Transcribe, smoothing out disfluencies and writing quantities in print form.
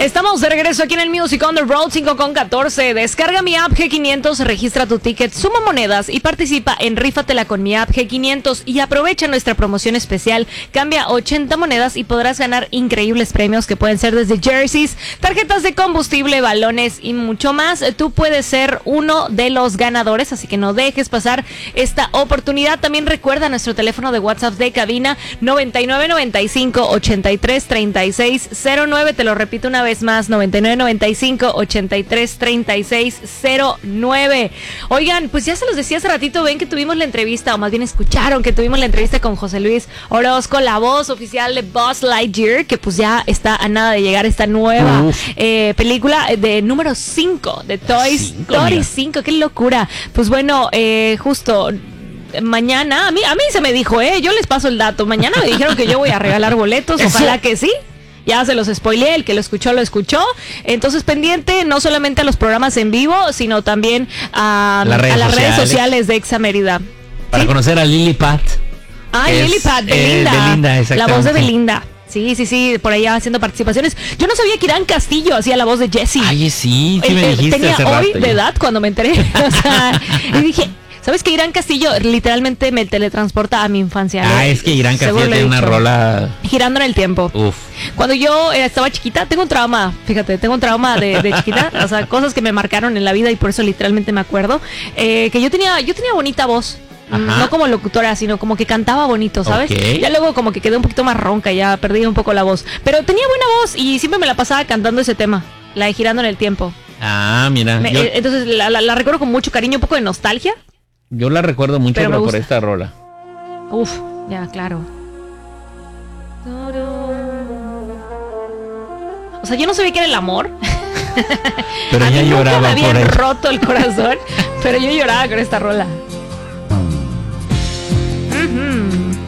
Estamos de regreso aquí en el Music on the Road 5:14. Descarga mi app G500, registra tu ticket, suma monedas y participa en Rífatela con mi app G500 y aprovecha nuestra promoción especial. Cambia 80 monedas y podrás ganar increíbles premios que pueden ser desde jerseys, tarjetas de combustible, balones y mucho más. Tú puedes ser uno de los ganadores, así que no dejes pasar esta oportunidad. También recuerda nuestro teléfono de WhatsApp de cabina 9995-833609. Te lo repito una vez más, 9995-833609. Oigan, pues ya se los decía hace ratito, ven que tuvimos la entrevista, o más bien escucharon que tuvimos la entrevista con José Luis Orozco, la voz oficial de Buzz Lightyear, que pues ya está a nada de llegar esta nueva película de número 5 de Toy Story 5. ¡Qué locura! Pues bueno, justo mañana, a mí se me dijo, yo les paso el dato, mañana me dijeron que yo voy a regalar boletos, ojalá que sí. Ya se los spoileé, el que lo escuchó, Entonces, pendiente no solamente a los programas en vivo, sino también a las redes sociales de Exa Mérida. Para conocer a Lily Pat. Lily Pat, Belinda, la voz de Belinda. Sí, por allá haciendo participaciones. Yo no sabía que Irán Castillo hacía la voz de Jessie. Ay, sí me dijiste tenía hace hoy rato de edad cuando me enteré. O sea, y dije... ¿Sabes que Irán Castillo literalmente me teletransporta a mi infancia? Es que Irán Castillo tiene una rola... Girando en el tiempo. Uf. Cuando yo estaba chiquita, tengo un trauma, fíjate, de chiquita, o sea, cosas que me marcaron en la vida y por eso literalmente me acuerdo, que yo tenía bonita voz. Ajá. No como locutora, sino como que cantaba bonito, ¿sabes? Okay. Ya luego como que quedé un poquito más ronca, ya perdí un poco la voz. Pero tenía buena voz y siempre me la pasaba cantando ese tema, la de Girando en el Tiempo. Mira. Entonces la recuerdo con mucho cariño, un poco de nostalgia. Yo la recuerdo mucho, pero por esta rola. Uf, ya, claro. O sea, yo no sabía que era el amor. Pero ya lloraba me habían por él. roto el corazón, pero yo lloraba con esta rola.